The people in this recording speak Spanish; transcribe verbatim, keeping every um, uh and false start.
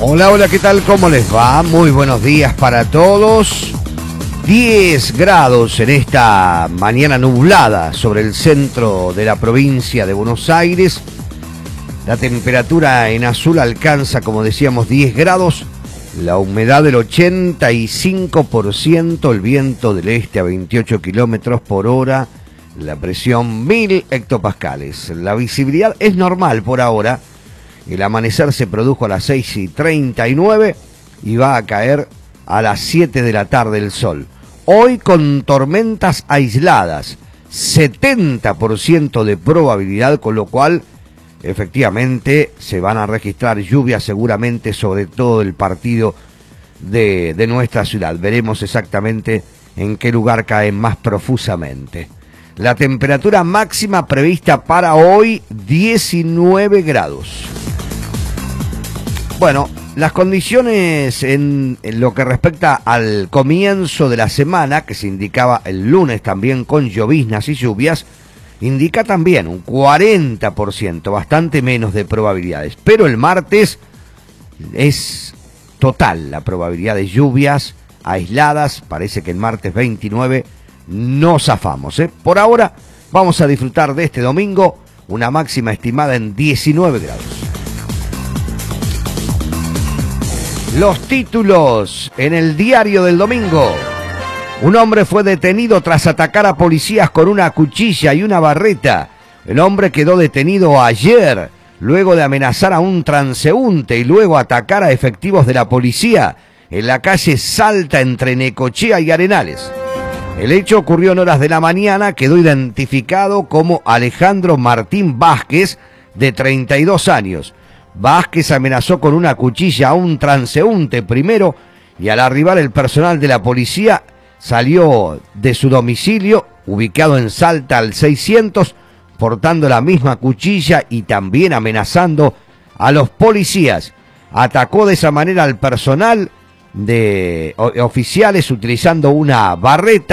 Hola, hola, ¿qué tal? ¿Cómo les va? Muy buenos días para todos. diez grados en esta mañana nublada sobre el centro de la provincia de Buenos Aires. La temperatura en azul alcanza, como decíamos, diez grados. La humedad del ochenta y cinco por ciento, el viento del este a veintiocho kilómetros por hora, la presión mil hectopascales. La visibilidad es normal por ahora. El amanecer se produjo a las seis y treinta y nueve y va a caer a las siete de la tarde el sol. Hoy con tormentas aisladas, setenta por ciento de probabilidad, con lo cual efectivamente se van a registrar lluvias seguramente sobre todo el partido de, de nuestra ciudad. Veremos exactamente en qué lugar caen más profusamente. La temperatura máxima prevista para hoy, diecinueve grados. Bueno, las condiciones en, en lo que respecta al comienzo de la semana, que se indicaba el lunes también con lloviznas y lluvias, indica también un cuarenta por ciento, bastante menos de probabilidades. Pero el martes es total la probabilidad de lluvias aisladas. Parece que el martes veintinueve no zafamos, ¿eh? Por ahora vamos a disfrutar de este domingo, una máxima estimada en diecinueve grados. Los títulos en el diario del domingo. Un hombre fue detenido tras atacar a policías con una cuchilla y una barreta. El hombre quedó detenido ayer, luego de amenazar a un transeúnte y luego atacar a efectivos de la policía en la calle Salta entre Necochea y Arenales. El hecho ocurrió en horas de la mañana, quedó identificado como Alejandro Martín Vázquez, de treinta y dos años. Vázquez amenazó con una cuchilla a un transeúnte primero y al arribar el personal de la policía salió de su domicilio, ubicado en Salta al seiscientos, portando la misma cuchilla y también amenazando a los policías. Atacó de esa manera al personal de oficiales utilizando una barreta.